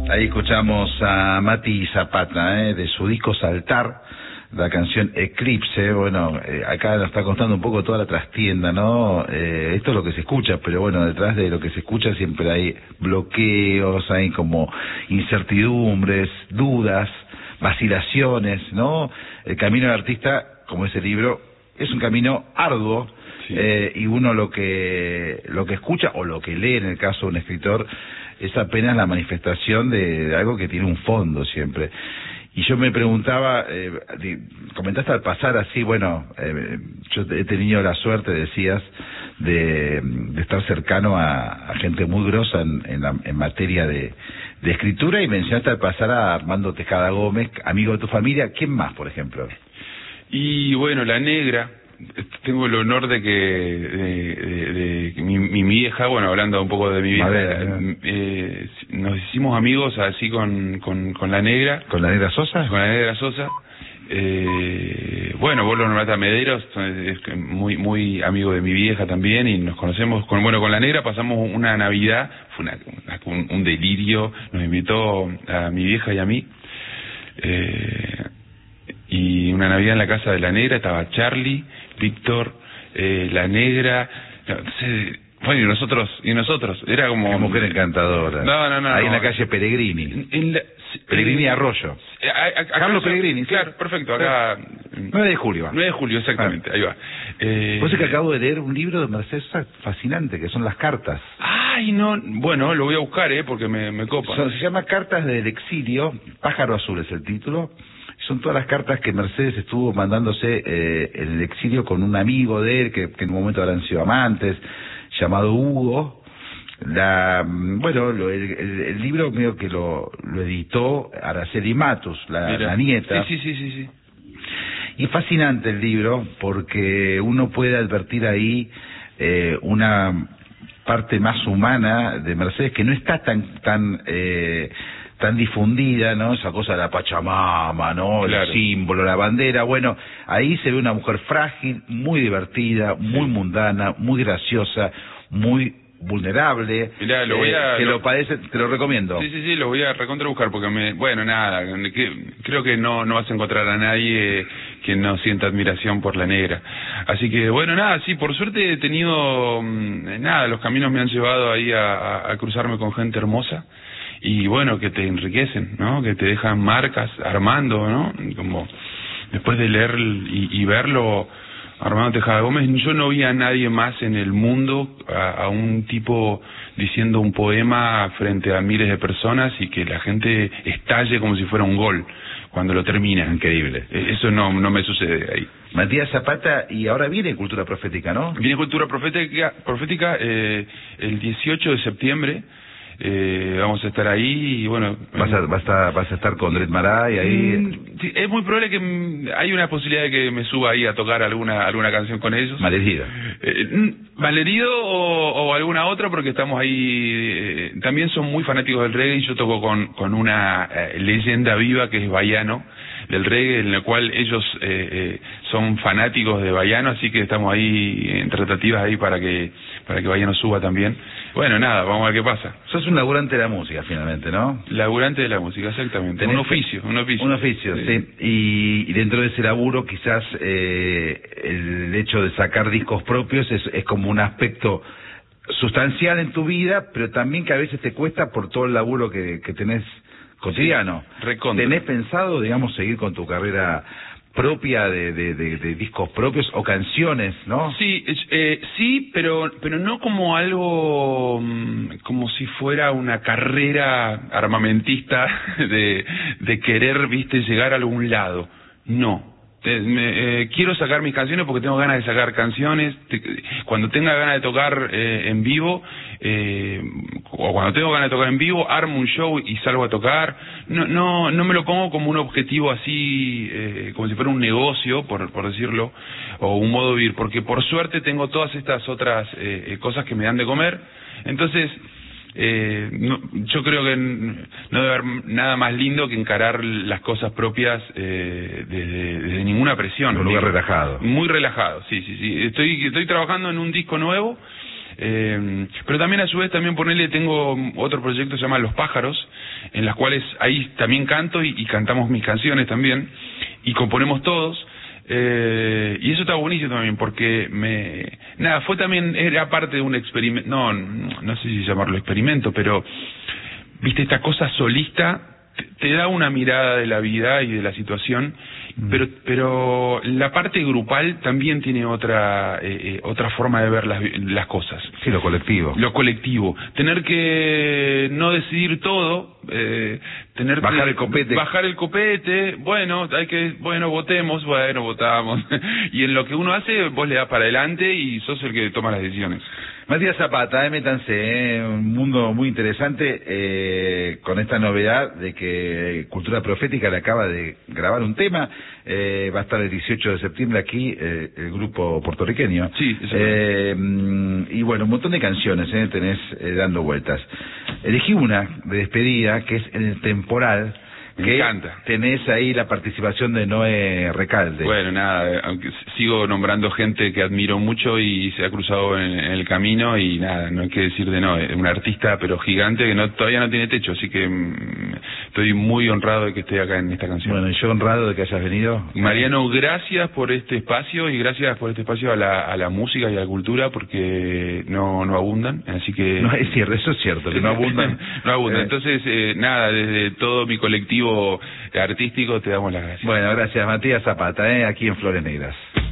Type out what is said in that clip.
Ahí escuchamos a Mati Zapata, de su disco Saltar, la canción Eclipse. Bueno, acá nos está contando un poco toda la trastienda, ¿no? Esto es lo que se escucha, pero bueno, detrás de lo que se escucha siempre hay bloqueos, hay como incertidumbres, dudas, vacilaciones, ¿no? El camino del artista, como ese libro, es un camino arduo. Sí. Y uno lo que escucha o lo que lee, en el caso de un escritor, es apenas la manifestación de algo que tiene un fondo siempre. Y yo me preguntaba, comentaste al pasar así, bueno, yo he tenido la suerte, decías, de estar cercano a gente muy grosa en materia de escritura, y mencionaste al pasar a Armando Tejada Gómez, amigo de tu familia. ¿Quién más, por ejemplo? Y bueno, La Negra. Tengo el honor de que mi vieja, bueno, hablando un poco de mi vieja, nos hicimos amigos así con La Negra. ¿Con La Negra Sosa? Con La Negra Sosa. Bueno, vos lo nombraste a Mederos, es muy amigo de mi vieja también, y nos conocemos con La Negra. Pasamos una Navidad, fue un delirio, nos invitó a mi vieja y a mí, y una Navidad en la casa de La Negra, estaba Charlie, Víctor, La Negra, bueno, y nosotros, era como... Qué mujer encantadora. No. Ahí en la calle Pellegrini. Pellegrini Arroyo. Carlos Pellegrini. Claro, perfecto, acá... 9 de julio. 9 de julio, exactamente, ahí va. Pues es que acabo de leer un libro de Mercedes fascinante, que son las cartas. Ay, no, bueno, lo voy a buscar, porque me copa. Se llama Cartas del Exilio, Pájaro Azul es el título. Son todas las cartas que Mercedes estuvo mandándose en el exilio con un amigo de él, que en un momento habrán sido amantes, llamado Hugo. El libro medio que lo editó Araceli Matus, la nieta. Sí. Y fascinante el libro, porque uno puede advertir ahí una parte más humana de Mercedes que no está tan difundida, ¿no? Esa cosa de la Pachamama, ¿no? Claro. El símbolo, la bandera. Bueno, ahí se ve una mujer frágil, muy divertida, muy mundana, muy graciosa, muy vulnerable. Mirá, lo padece, te lo recomiendo. Sí, lo voy a recontra buscar, porque creo que no vas a encontrar a nadie que no sienta admiración por La Negra. Así que, sí, por suerte he tenido, los caminos me han llevado ahí a cruzarme con gente hermosa. Y bueno, que te enriquecen, ¿no? Que te dejan marcas, Armando, ¿no? Como después de leer y verlo, Armando Tejada Gómez, yo no vi a nadie más en el mundo, a un tipo diciendo un poema frente a miles de personas y que la gente estalle como si fuera un gol cuando lo termina. Increíble. Eso no me sucede ahí. Matías Zapata, y ahora viene Cultura Profética, ¿no? Viene Cultura Profética el 18 de septiembre. Vamos a estar ahí y bueno... ¿Vas a estar con Dred Maray ahí? Sí, es muy probable que hay una posibilidad de que me suba ahí a tocar alguna canción con ellos. Malherido. Malherido o alguna otra, porque estamos ahí... también son muy fanáticos del reggae, y yo toco con una leyenda viva que es Bayano, del reggae, en la cual ellos son fanáticos de Bayano, así que estamos ahí en tratativas ahí para que Bayano suba también. Bueno, vamos a ver qué pasa. Sos un laburante de la música, finalmente, ¿no? Laburante de la música, exactamente. Un oficio. Un oficio, sí. Y dentro de ese laburo, quizás el hecho de sacar discos propios es como un aspecto sustancial en tu vida, pero también que a veces te cuesta por todo el laburo que tenés cotidiano. Recontra. ¿Tenés pensado, digamos, seguir con tu carrera propia de discos propios o canciones, no? Sí, pero no como algo como si fuera una carrera armamentista de querer, llegar a algún lado. No. Quiero sacar mis canciones porque tengo ganas de sacar canciones. Cuando tenga ganas de tocar en vivo, o cuando tengo ganas de tocar en vivo, armo un show y salgo a tocar. No me lo pongo como un objetivo así, como si fuera un negocio, por decirlo, o un modo de vivir, porque por suerte tengo todas estas otras cosas que me dan de comer. Entonces, yo creo que no debe haber nada más lindo que encarar las cosas propias desde ninguna presión. Un lugar relajado. Muy relajado, sí. Estoy trabajando en un disco nuevo, Pero también a su vez también tengo otro proyecto que se llama Los Pájaros, en las cuales ahí también canto y cantamos mis canciones también, y componemos todos. Y eso está buenísimo también, porque fue también, era parte de un experimento, no sé si llamarlo experimento, pero viste, esta cosa solista te da una mirada de la vida y de la situación, pero la parte grupal también tiene otra forma de ver las cosas. Sí, lo colectivo. Lo colectivo. Tener que no decidir todo, bajar el copete. Bajar el copete, votemos, votamos. Y en lo que uno hace, vos le das para adelante y sos el que toma las decisiones. Matías Zapata, métanse, un mundo muy interesante, con esta novedad de que Cultura Profética le acaba de grabar un tema. Va a estar el 18 de septiembre aquí el grupo puertorriqueño. Sí, y bueno, un montón de canciones tenés dando vueltas. Elegí una de despedida, que es En el Temporal. Me encanta. Tenés ahí la participación de Noé Recalde. Bueno, nada, aunque sigo nombrando gente que admiro mucho y se ha cruzado en el camino, y nada, no hay que decir de Noé, un artista pero gigante que todavía no tiene techo, así que estoy muy honrado de que esté acá en esta canción. Bueno, y yo honrado de que hayas venido. Mariano, gracias por este espacio, y gracias por este espacio a la música y a la cultura, porque no abundan, así que... No, es cierto, eso es cierto, que no abundan. No abundan, entonces, nada, desde todo mi colectivo artístico te damos las gracias. Bueno, gracias, Matías Zapata, aquí en Flores Negras.